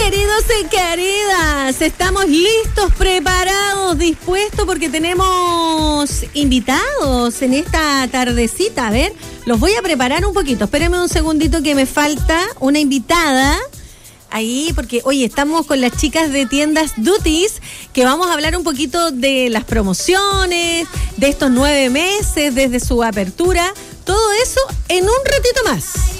Queridos y queridas, estamos listos, preparados, dispuestos porque tenemos invitados en esta tardecita. A ver, los voy a preparar un poquito. Espérenme un segundito que me falta una invitada. Ahí, porque hoy estamos con las chicas de tiendas Duties, que vamos a hablar un poquito de las promociones, de estos 9 meses desde su apertura, todo eso en un ratito más.